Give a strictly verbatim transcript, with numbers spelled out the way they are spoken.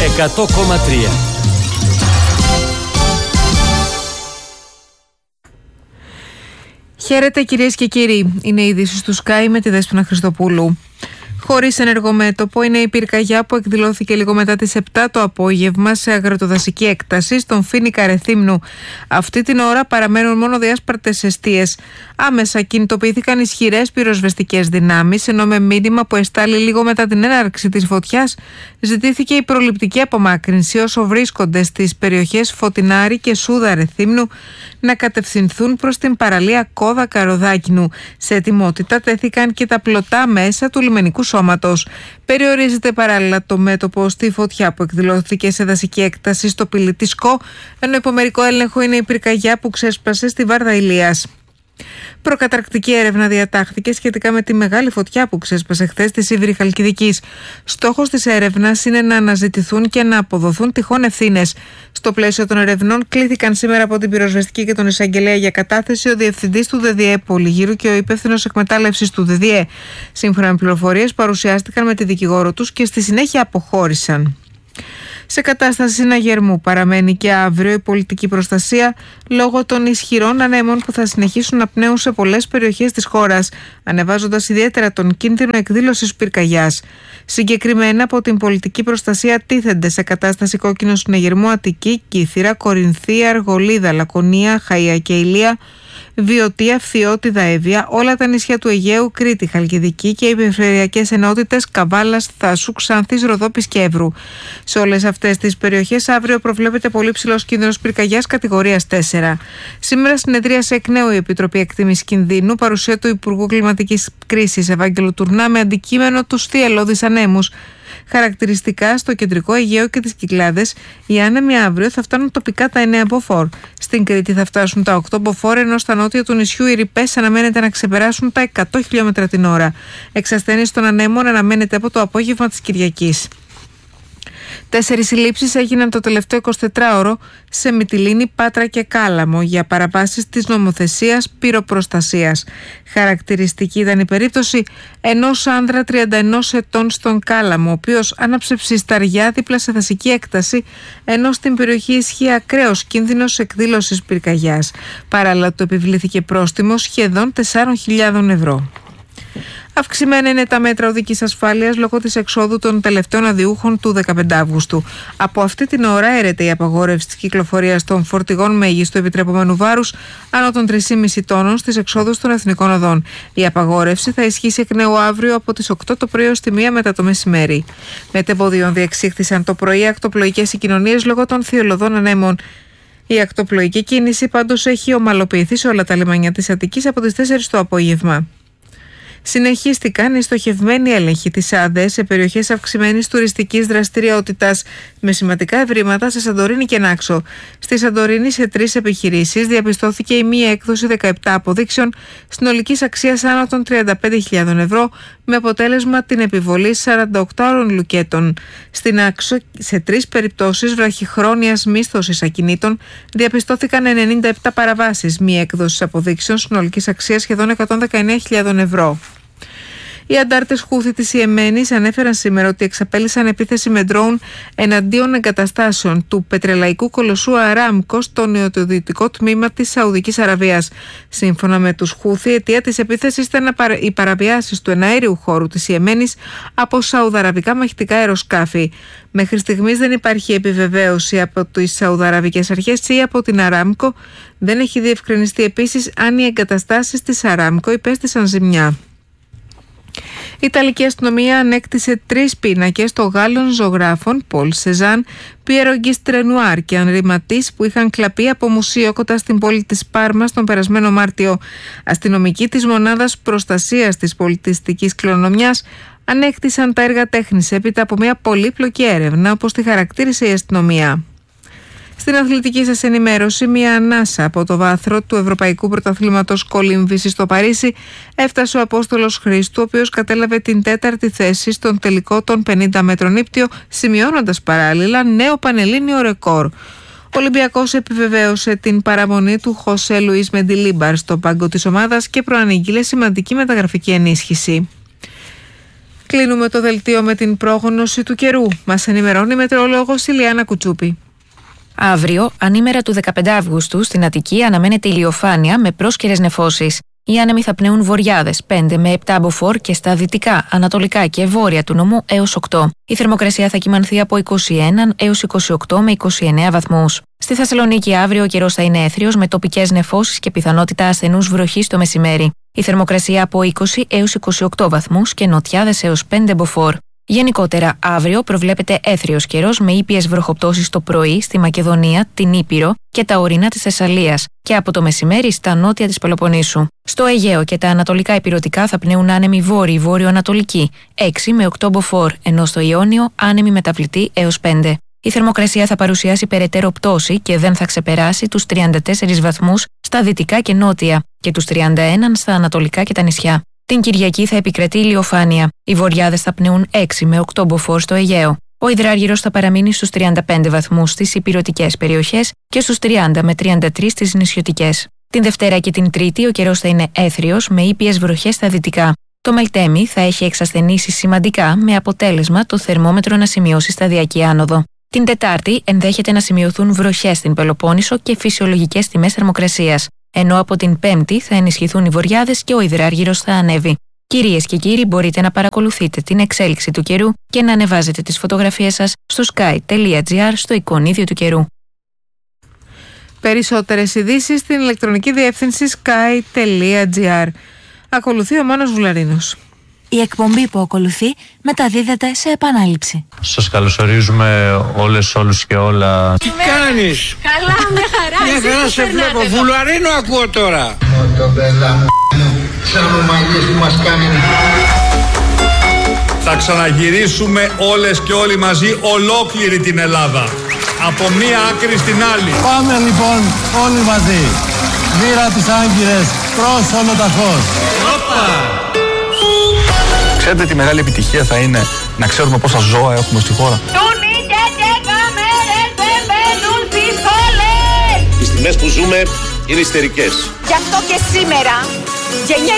εκατό κόμμα τρία. Χαίρετε κυρίες και κύριοι, είναι η είδηση του Sky με τη Δέσποινα Χριστοπούλου. Χωρίς ενεργό μέτωπο είναι η πυρκαγιά που εκδηλώθηκε λίγο μετά τις επτά το απόγευμα σε αγροτοδασική έκταση στον Φοίνικα Ρεθύμνου. Αυτή την ώρα παραμένουν μόνο διάσπαρτες εστίες. Άμεσα κινητοποιήθηκαν ισχυρές πυροσβεστικές δυνάμεις, ενώ με μήνυμα που εστάλει λίγο μετά την έναρξη της φωτιάς ζητήθηκε η προληπτική απομάκρυνση όσο βρίσκονται στις περιοχές Φωτεινάρη και Σούδα Ρεθύμνου να κατευθυνθούν προς την παραλία Κόδα Καροδάκινου. Σε ετοιμότητα τέθηκαν και τα πλωτά μέσα του λιμενικού σώματος. Περιορίζεται παράλληλα το μέτωπο στη φωτιά που εκδηλώθηκε σε δασική έκταση στο Πιλιτισκό, ενώ υπομερικό έλεγχο είναι η πυρκαγιά που ξέσπασε στη Βάρδα Ηλίας. Προκαταρκτική έρευνα διατάχθηκε σχετικά με τη μεγάλη φωτιά που ξέσπασε χθες στη Σίβηρη Χαλκιδικής. Στόχος της έρευνας είναι να αναζητηθούν και να αποδοθούν τυχόν ευθύνες. Στο πλαίσιο των ερευνών, κλήθηκαν σήμερα από την πυροσβεστική και τον εισαγγελέα για κατάθεση ο διευθυντής του ΔΔΕ Πολυγύρου και ο υπεύθυνος εκμετάλλευσης του ΔΔΕ. Σύμφωνα με πληροφορίες, παρουσιάστηκαν με τη δικηγόρο τους και στη συνέχεια αποχώρησαν. Σε κατάσταση συναγερμού παραμένει και αύριο η πολιτική προστασία λόγω των ισχυρών ανέμων που θα συνεχίσουν να πνέουν σε πολλές περιοχές της χώρας, ανεβάζοντας ιδιαίτερα τον κίνδυνο εκδήλωσης πυρκαγιάς. Συγκεκριμένα από την πολιτική προστασία τίθενται σε κατάσταση κόκκινο συναγερμού Αττική, Κύθυρα, Κορινθία, Αργολίδα, Λακωνία, Χαΐα και Ηλία, Βιωτία, Φθιώτιδα, Εύβοια, όλα τα νησιά του Αιγαίου, Κρήτη, Χαλκιδική και οι περιφερειακές ενότητες Καβάλας, Θάσου, Ξάνθης, Ροδόπης και Εύρου. Σε όλες αυτές τις περιοχές αύριο προβλέπεται πολύ ψηλός κίνδυνος πυρκαγιάς κατηγορίας τέσσερα. Σήμερα συνεδρίασε εκ νέου η Επιτροπή Εκτίμησης Κινδύνου, παρουσία του Υπουργού Κλιματικής Κρίσης Ευάγγελου Τουρνά με αντικείμενο τους θυελλώδεις ανέμους. Χαρακτηριστικά στο κεντρικό Αιγαίο και τις Κυκλάδες, οι άνεμοι αύριο θα φτάνουν τοπικά τα εννέα μποφόρ. Στην Κρήτη θα φτάσουν τα οκτώ μποφόρ, ενώ στα νότια του νησιού οι ρηπές αναμένεται να ξεπεράσουν τα εκατό χιλιόμετρα την ώρα. Εξασθένηση των ανέμων αναμένεται από το απόγευμα της Κυριακής. Τέσσερις συλλήψεις έγιναν το τελευταίο εικοσιτετράωρο σε Μυτιλήνη, Πάτρα και Κάλαμο για παραβάσεις της νομοθεσίας πυροπροστασίας. Χαρακτηριστική ήταν η περίπτωση ενός άνδρα τριάντα ενός ετών στον Κάλαμο, ο οποίος άναψε ψισταριά δίπλα σε δασική έκταση, ενώ στην περιοχή ισχύει ακραίος κίνδυνος εκδήλωσης πυρκαγιάς. Παράλληλα του επιβλήθηκε πρόστιμο σχεδόν τεσσάρων χιλιάδων ευρώ. Αυξημένα είναι τα μέτρα οδικής ασφάλειας λόγω της εξόδου των τελευταίων αδειούχων του δεκαπέντε Αυγούστου. Από αυτή την ώρα έρεται η απαγόρευση της κυκλοφορίας των φορτηγών μέγιστου επιτρεπόμενου βάρους άνω των τρία κόμμα πέντε τόνων στις εξόδους των εθνικών οδών. Η απαγόρευση θα ισχύσει εκ νέου αύριο από τις οκτώ το πρωί ως τη μία μετά το μεσημέρι. Μετεμποδίων διεξήχθησαν το πρωί ακτοπλοϊκές συγκοινωνίες λόγω των θυελλωδών ανέμων. Η ακτοπλοϊκή κίνηση πάντως έχει ομαλοποιηθεί σε όλα τα λιμάνια της Αττικής από τις τέσσερις το απόγευμα. Συνεχίστηκαν οι στοχευμένοι έλεγχοι της ΑΔΕ σε περιοχές αυξημένης τουριστικής δραστηριότητας με σημαντικά ευρήματα σε Σαντορίνη και Νάξο. Στη Σαντορίνη, σε τρεις επιχειρήσεις, διαπιστώθηκε η μία έκδοση δεκαεπτά αποδείξεων συνολικής αξίας άνω των τριάντα πέντε χιλιάδων ευρώ, με αποτέλεσμα την επιβολή σαράντα οκτώ ώρων λουκέτων. Στην Νάξο, σε τρεις περιπτώσεις βραχυχρόνιας μίσθωσης ακινήτων, διαπιστώθηκαν ενενήντα επτά παραβάσεις, μία έκδοση αποδείξεων συνολικής αξίας σχεδόν εκατόν δεκαεννέα χιλιάδων ευρώ. Οι αντάρτες Χούθη της Ιεμένης ανέφεραν σήμερα ότι εξαπέλυσαν επίθεση με ντρόουν εναντίον εγκαταστάσεων του πετρελαϊκού κολοσσού Αράμκο στο νοτιοδυτικό τμήμα της Σαουδικής Αραβίας. Σύμφωνα με τους Χούθη, η αιτία της επίθεσης ήταν οι παραβιάσεις του εναέριου χώρου της Ιεμένης από σαουδαραβικά μαχητικά αεροσκάφη. Μέχρι στιγμής δεν υπάρχει επιβεβαίωση από τις σαουδαραβικές αρχές ή από την Αράμκο. Δεν έχει διευκρινιστεί επίσης αν οι εγκαταστάσεις της Αράμκο υπέστησαν ζημιά. Η Ιταλική αστυνομία ανέκτησε τρεις πίνακες των Γάλλων ζωγράφων Πολ Σεζάν, Πιέρο Γκιστρενουάρ και Ανρί Ματίς που είχαν κλαπεί από μουσείο κοντά στην πόλη της Πάρμας τον περασμένο Μάρτιο. Αστυνομικοί της Μονάδας Προστασίας της Πολιτιστικής Κληρονομιάς ανέκτησαν τα έργα τέχνης έπειτα από μια πολύπλοκη έρευνα, όπως τη χαρακτήρισε η αστυνομία. Στην αθλητική σας ενημέρωση, μια ανάσα από το βάθρο του Ευρωπαϊκού Πρωταθλήματος Κολύμβησης στο Παρίσι έφτασε ο Απόστολος Χρήστου, ο οποίος κατέλαβε την τέταρτη θέση στον τελικό των πενήντα μέτρων ύπτιο, σημειώνοντας παράλληλα νέο πανελλήνιο ρεκόρ. Ο Ολυμπιακός επιβεβαίωσε την παραμονή του Χωσέ Λουίς Μεντιλίμπαρ στο πάγκο της ομάδας και προανήγγειλε σημαντική μεταγραφική ενίσχυση. Κλείνουμε το δελτίο με την πρόγνωση του καιρού. Μας ενημερώνει η μετεωρολόγος Ηλιάνα Κουτσούπη. Αύριο, ανήμερα του δεκαπέντε Αυγούστου, στην Αττική αναμένεται ηλιοφάνεια με πρόσκαιρες νεφώσεις. Οι άνεμοι θα πνέουν βορειάδες πέντε με επτά μποφόρ και στα δυτικά, ανατολικά και βόρεια του νομού έως οκτώ. Η θερμοκρασία θα κυμανθεί από είκοσι ένα έως είκοσι οκτώ με είκοσι εννέα βαθμούς. Στη Θεσσαλονίκη αύριο ο καιρός θα είναι έθριος με τοπικές νεφώσεις και πιθανότητα ασθενούς βροχής το μεσημέρι. Η θερμοκρασία από είκοσι έως είκοσι οκτώ βαθμούς και νοτιάδες έως πέντε μποφόρ. Γενικότερα, αύριο προβλέπεται έθριος καιρός με ήπιες βροχοπτώσεις το πρωί στη Μακεδονία, την Ήπειρο και τα ορεινά της Θεσσαλίας και από το μεσημέρι στα νότια της Πελοποννήσου. Στο Αιγαίο και τα ανατολικά ηπειρωτικά θα πνέουν άνεμοι βόρειοι βόρειο-ανατολικοί έξι με οκτώ μποφόρ, ενώ στο Ιόνιο άνεμοι μεταβλητοί έως πέντε. Η θερμοκρασία θα παρουσιάσει περαιτέρω πτώση και δεν θα ξεπεράσει τους τριάντα τέσσερις βαθμούς στα δυτικά και νότια και τους τριάντα ένα στα ανατολικά και τα νησιά. Την Κυριακή θα επικρατεί ηλιοφάνεια. Οι βορειάδες θα πνέουν έξι με οκτώ μποφόρ στο Αιγαίο. Ο υδράργυρος θα παραμείνει στους τριάντα πέντε βαθμούς στις ηπειρωτικές περιοχές και στους τριάντα με τριάντα τρία στις νησιωτικές. Την Δευτέρα και την Τρίτη ο καιρός θα είναι έθριος με ήπιες βροχές στα δυτικά. Το Μελτέμι θα έχει εξασθενήσει σημαντικά με αποτέλεσμα το θερμόμετρο να σημειώσει σταδιακή άνοδο. Την Τετάρτη ενδέχεται να σημειωθούν βροχές στην Πελοπόννησο και φυσιολογικές τιμές θερμοκρασίας, ενώ από την Πέμπτη θα ενισχυθούν οι βορειάδες και ο υδράργυρος θα ανέβει. Κυρίες και κύριοι, μπορείτε να παρακολουθείτε την εξέλιξη του καιρού και να ανεβάζετε τις φωτογραφίες σας στο sky τελεία gr στο εικονίδιο του καιρού. Περισσότερες ειδήσεις στην ηλεκτρονική διεύθυνση sky τελεία gr. Ακολουθεί ο Μάνος Βουλαρίνος. Η εκπομπή που ακολουθεί μεταδίδεται σε επανάληψη. Σας καλωσορίζουμε όλες, όλους και όλα. Τι κάνεις? Καλά, μια χαρά. Μια χαρά σε βλέπω. Βουλαρίνο ακούω τώρα. Μοτομπέλα μου, σαν ο μαγείς που μας κάνει. Θα ξαναγυρίσουμε όλες και όλοι μαζί ολόκληρη την Ελλάδα. Από μία άκρη στην άλλη. Πάμε λοιπόν όλοι μαζί. Μοίρα τις Άγκυρες προς Ολοταχώς. Ξέρετε τι μεγάλη επιτυχία θα είναι να ξέρουμε πόσα ζώα έχουμε στη χώρα. Τούνοι και καμέρες δεν μπαίνουν στις σχολές. Οι στιγμές που ζούμε είναι ιστερικές. Γι' αυτό και σήμερα γενιές